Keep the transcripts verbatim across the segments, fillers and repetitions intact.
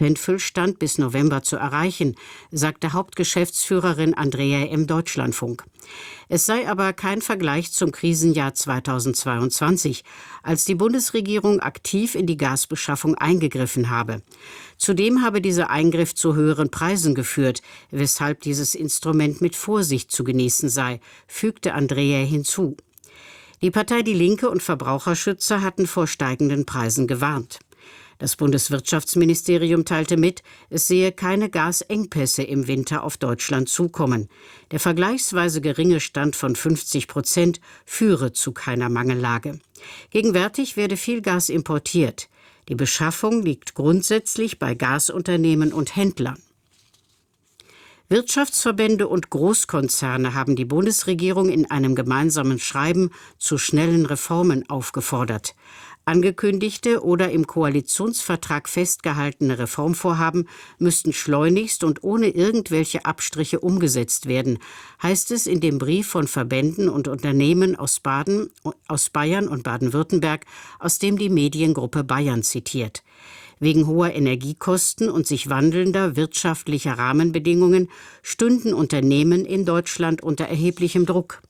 Füllstand bis November zu erreichen, sagte Hauptgeschäftsführerin Andrea im Deutschlandfunk. Es sei aber kein Vergleich zum Krisenjahr zweitausendzweiundzwanzig, als die Bundesregierung aktiv in die Gasbeschaffung eingegriffen habe. Zudem habe dieser Eingriff zu höheren Preisen geführt, weshalb dieses Instrument mit Vorsicht zu genießen sei, fügte Andrea hinzu. Die Partei Die Linke und Verbraucherschützer hatten vor steigenden Preisen gewarnt. Das Bundeswirtschaftsministerium teilte mit, es sehe keine Gasengpässe im Winter auf Deutschland zukommen. Der vergleichsweise geringe Stand von fünfzig Prozent führe zu keiner Mangellage. Gegenwärtig werde viel Gas importiert. Die Beschaffung liegt grundsätzlich bei Gasunternehmen und Händlern. Wirtschaftsverbände und Großkonzerne haben die Bundesregierung in einem gemeinsamen Schreiben zu schnellen Reformen aufgefordert. Angekündigte oder im Koalitionsvertrag festgehaltene Reformvorhaben müssten schleunigst und ohne irgendwelche Abstriche umgesetzt werden, heißt es in dem Brief von Verbänden und Unternehmen aus Baden, aus Bayern und Baden-Württemberg, aus dem die Mediengruppe Bayern zitiert. Wegen hoher Energiekosten und sich wandelnder wirtschaftlicher Rahmenbedingungen stünden Unternehmen in Deutschland unter erheblichem Druck.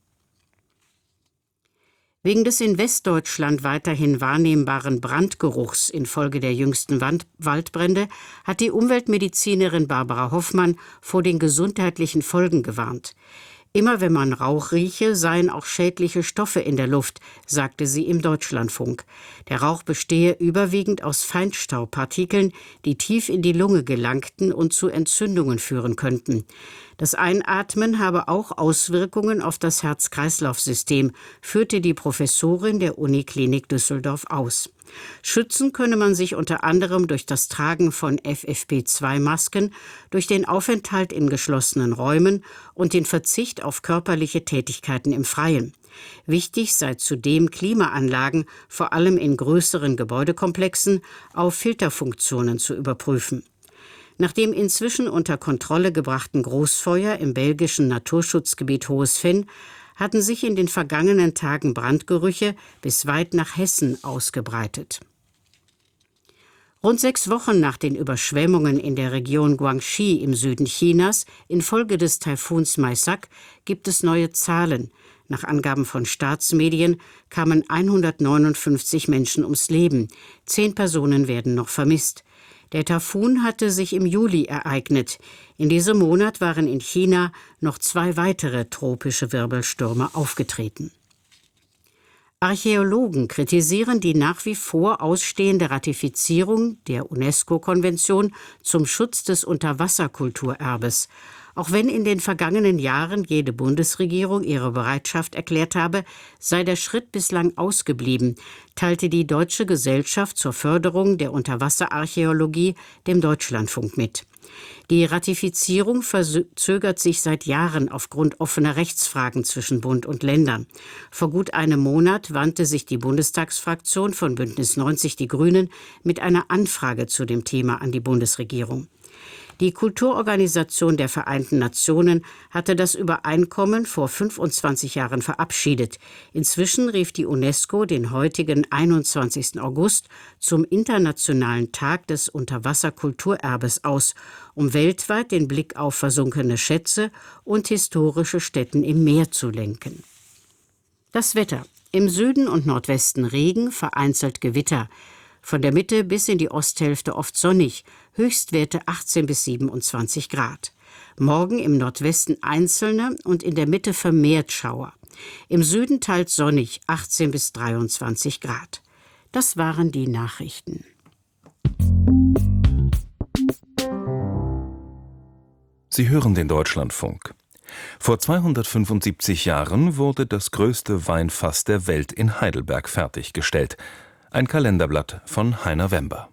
Wegen des in Westdeutschland weiterhin wahrnehmbaren Brandgeruchs infolge der jüngsten Wand- Waldbrände hat die Umweltmedizinerin Barbara Hoffmann vor den gesundheitlichen Folgen gewarnt. Immer wenn man Rauch rieche, seien auch schädliche Stoffe in der Luft, sagte sie im Deutschlandfunk. Der Rauch bestehe überwiegend aus Feinstaubpartikeln, die tief in die Lunge gelangten und zu Entzündungen führen könnten. Das Einatmen habe auch Auswirkungen auf das Herz-Kreislauf-System, führte die Professorin der Uniklinik Düsseldorf aus. Schützen könne man sich unter anderem durch das Tragen von F F P zwei Masken, durch den Aufenthalt in geschlossenen Räumen und den Verzicht auf körperliche Tätigkeiten im Freien. Wichtig sei zudem, Klimaanlagen, vor allem in größeren Gebäudekomplexen, auf Filterfunktionen zu überprüfen. Nach dem inzwischen unter Kontrolle gebrachten Großfeuer im belgischen Naturschutzgebiet Hohes Venn hatten sich in den vergangenen Tagen Brandgerüche bis weit nach Hessen ausgebreitet. Rund sechs Wochen nach den Überschwemmungen in der Region Guangxi im Süden Chinas infolge des Taifuns Maisak gibt es neue Zahlen. Nach Angaben von Staatsmedien kamen hundertneunundfünfzig Menschen ums Leben. Zehn Personen werden noch vermisst. Der Taifun hatte sich im Juli ereignet. In diesem Monat waren in China noch zwei weitere tropische Wirbelstürme aufgetreten. Archäologen kritisieren die nach wie vor ausstehende Ratifizierung der UNESCO-Konvention zum Schutz des Unterwasserkulturerbes. Auch wenn in den vergangenen Jahren jede Bundesregierung ihre Bereitschaft erklärt habe, sei der Schritt bislang ausgeblieben, teilte die Deutsche Gesellschaft zur Förderung der Unterwasserarchäologie dem Deutschlandfunk mit. Die Ratifizierung verzögert sich seit Jahren aufgrund offener Rechtsfragen zwischen Bund und Ländern. Vor gut einem Monat wandte sich die Bundestagsfraktion von Bündnis neunzig Die Grünen mit einer Anfrage zu dem Thema an die Bundesregierung. Die Kulturorganisation der Vereinten Nationen hatte das Übereinkommen vor fünfundzwanzig Jahren verabschiedet. Inzwischen rief die UNESCO den heutigen einundzwanzigsten August zum Internationalen Tag des Unterwasserkulturerbes aus, um weltweit den Blick auf versunkene Schätze und historische Stätten im Meer zu lenken. Das Wetter. Im Süden und Nordwesten Regen, vereinzelt Gewitter. Von der Mitte bis in die Osthälfte oft sonnig, Höchstwerte achtzehn bis siebenundzwanzig Grad. Morgen im Nordwesten einzelne und in der Mitte vermehrt Schauer. Im Süden teils sonnig, achtzehn bis dreiundzwanzig Grad. Das waren die Nachrichten. Sie hören den Deutschlandfunk. Vor zweihundertfünfundsiebzig Jahren wurde das größte Weinfass der Welt in Heidelberg fertiggestellt. Ein Kalenderblatt von Heiner Wember.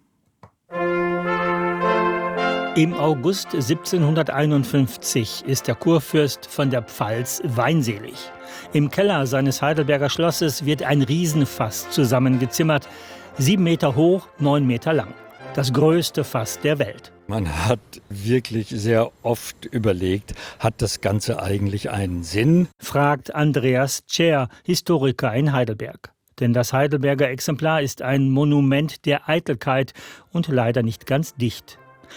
Im August siebzehnhunderteinundfünfzig ist der Kurfürst von der Pfalz weinselig. Im Keller seines Heidelberger Schlosses wird ein Riesenfass zusammengezimmert, sieben Meter hoch, neun Meter lang. Das größte Fass der Welt. Man hat wirklich sehr oft überlegt, hat das Ganze eigentlich einen Sinn? Fragt Andreas Tscher, Historiker in Heidelberg. Denn das Heidelberger Exemplar ist ein Monument der Eitelkeit und leider nicht ganz dicht.